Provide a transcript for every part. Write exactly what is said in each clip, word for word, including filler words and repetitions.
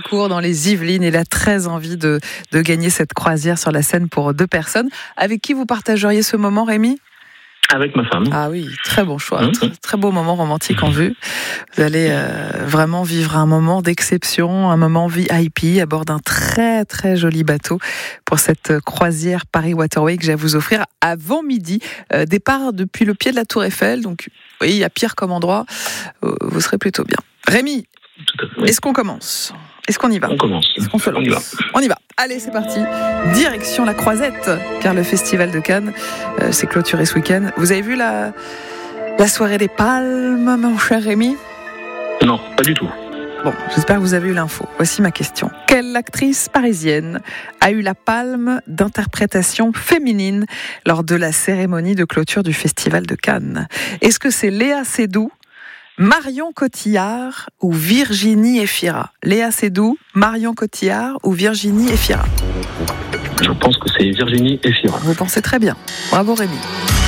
Héricourt dans les Yvelines. Il a très envie de, de gagner cette croisière sur la Seine pour deux personnes. Avec qui vous partageriez ce moment, Rémi ? Avec ma femme. Ah oui, très bon choix, Mmh. très, très beau moment romantique en vue. Vous allez euh, vraiment vivre un moment d'exception, un moment V I P à bord d'un très très joli bateau pour cette croisière Paris-Waterway que j'ai à vous offrir avant midi. Euh, départ depuis le pied de la Tour Eiffel, donc oui, il y a pire comme endroit, euh, vous serez plutôt bien. Rémi, Tout à fait. est-ce qu'on commence ? Est-ce qu'on y va ? On commence. Est-ce qu'on se On y va. On y va. Allez, c'est parti. Direction la Croisette, car le Festival de Cannes euh, s'est clôturé ce week-end. Vous avez vu la, la soirée des palmes, mon cher Rémi ? Non, pas du tout. Bon, j'espère que vous avez eu l'info. Voici ma question. Quelle actrice parisienne a eu la palme d'interprétation féminine lors de la cérémonie de clôture du Festival de Cannes ? Est-ce que c'est Léa Seydoux, Marion Cotillard ou Virginie Efira ? Léa Seydoux, Marion Cotillard ou Virginie Efira ? Je pense que c'est Virginie Efira. Vous pensez très bien. Bravo Rémi.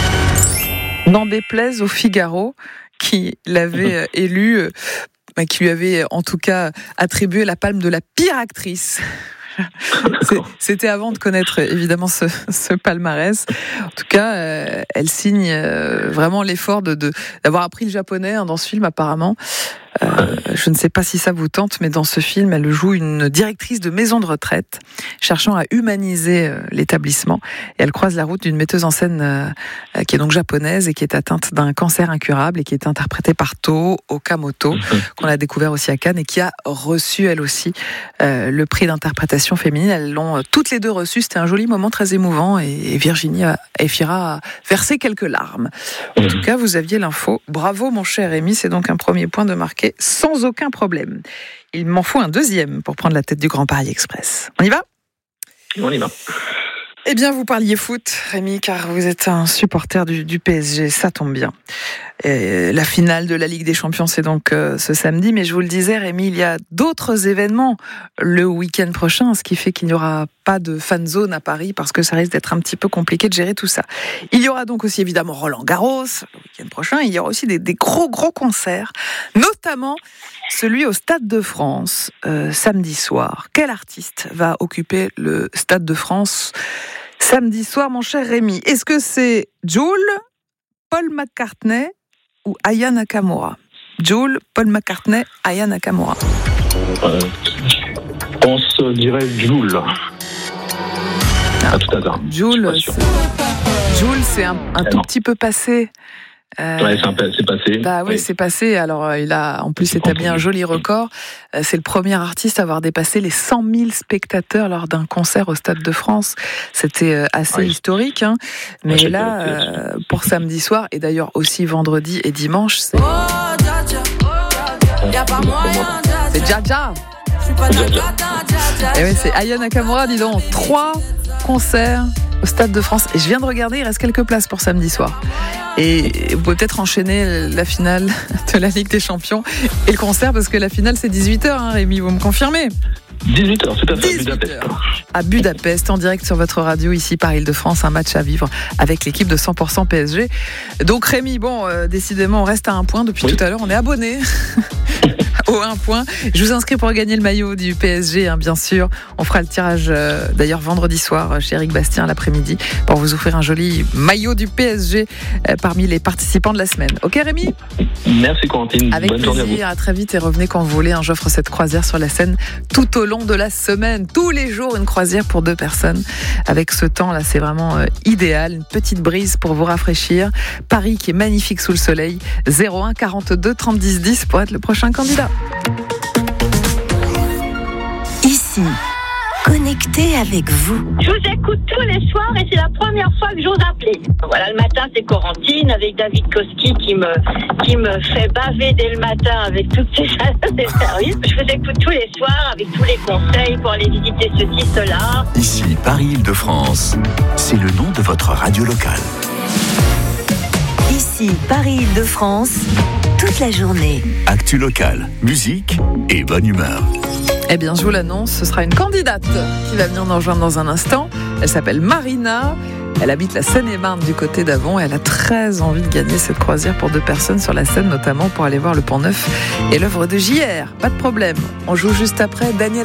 N'en déplaise au Figaro qui l'avait euh, élu, euh, qui lui avait en tout cas attribué la palme de la pire actrice. C'est, c'était avant de connaître évidemment ce, ce palmarès. En tout cas, euh, elle signe euh, vraiment l'effort de, de, d'avoir appris le japonais hein, dans ce film apparemment. Euh, je ne sais pas si ça vous tente, mais dans ce film, elle joue une directrice de maison de retraite, cherchant à humaniser euh, l'établissement. Et elle croise la route d'une metteuse en scène euh, qui est donc japonaise et qui est atteinte d'un cancer incurable et qui est interprétée par Toho Okamoto, qu'on a découvert aussi à Cannes et qui a reçu elle aussi euh, le prix d'interprétation féminine. Elles l'ont toutes les deux reçu. C'était un joli moment très émouvant et, et Virginie Efira a versé quelques larmes. En tout cas, vous aviez l'info. Bravo mon cher Rémi, c'est donc un premier point de marqué sans aucun problème. Il m'en faut un deuxième pour prendre la tête du Grand Paris Express. On y va ? On y va. Eh bien, vous parliez foot, Rémi, car vous êtes un supporter du, du P S G, ça tombe bien. Et la finale de la Ligue des Champions, c'est donc euh, ce samedi, mais je vous le disais, Rémi, il y a d'autres événements le week-end prochain, ce qui fait qu'il n'y aura pas de fan zone à Paris, parce que ça risque d'être un petit peu compliqué de gérer tout ça. Il y aura donc aussi évidemment Roland Garros, le week-end prochain, il y aura aussi des, des gros gros concerts, notamment celui au Stade de France, euh, samedi soir. Quel artiste va occuper le Stade de France samedi soir, mon cher Rémi ? Est-ce que c'est Jul, Paul McCartney ou Aya Nakamura ? Jul, Paul McCartney, Aya Nakamura. Euh, on se dirait Jul. Ah, À tout hasard. Jul, c'est, Jul, c'est un, un tout non. petit peu passé. Euh, Ouais, c'est, un peu, c'est passé. Bah oui, Ouais. c'est passé. Alors, euh, il a en plus C'est établi un compliqué. joli record. Euh, c'est le premier artiste à avoir dépassé les cent mille spectateurs lors d'un concert au Stade de France. C'était euh, assez Oui. historique. Hein. Mais Ouais, là, c'était- euh, pour samedi soir, et d'ailleurs aussi vendredi et dimanche, c'est, c'est Jaja. Et oui, c'est Aya Nakamura, dis donc. Trois concerts au Stade de France. Et je viens de regarder, il reste quelques places pour samedi soir. Et vous pouvez peut-être enchaîner la finale de la Ligue des Champions et le concert, parce que la finale, c'est dix-huit heures, hein, Rémi, vous me confirmez ? dix-huit heures, tout à fait, à dix-huit Budapest. heures. À Budapest, en direct sur votre radio, ici par Île-de-France, un match à vivre avec l'équipe de cent pour cent P S G. Donc Rémi, bon, euh, décidément, on reste à un point depuis Oui. tout à l'heure, on est abonné au un point. Je vous inscris pour gagner le maillot du P S G, hein, bien sûr. On fera le tirage euh, d'ailleurs vendredi soir chez Eric Bastien l'après-midi pour vous offrir un joli maillot du P S G euh, parmi les participants de la semaine. Ok Rémi ? Merci Corentine. Avec Bonne journée à vous. plaisir, à très vite et revenez quand vous voulez. Hein, j'offre cette croisière sur la Seine tout au long de la semaine. Tous les jours, une croisière pour deux personnes. Avec ce temps-là, c'est vraiment euh, idéal. Une petite brise pour vous rafraîchir. Paris qui est magnifique sous le soleil. zéro un quarante-deux trente dix dix pour être le prochain candidat. Ici, connecté avec vous. Je vous écoute tous les soirs et c'est la première fois que j'ose appeler. Voilà, le matin, c'est Corentine avec David Koski qui me, qui me fait baver dès le matin avec toutes ses services. Je vous écoute tous les soirs avec tous les conseils pour aller visiter ceci, cela. Ici, Paris-Île-de-France, c'est le nom de votre radio locale. Ici, Paris-Île-de-France, toute la journée. Actu locale, musique et bonne humeur. Eh bien, je vous l'annonce, ce sera une candidate qui va venir nous rejoindre dans un instant. Elle s'appelle Marina. Elle habite la Seine-et-Marne du côté d'Avon et elle a très envie de gagner cette croisière pour deux personnes sur la Seine, notamment pour aller voir le Pont Neuf et l'œuvre de J R. Pas de problème. On joue juste après Daniel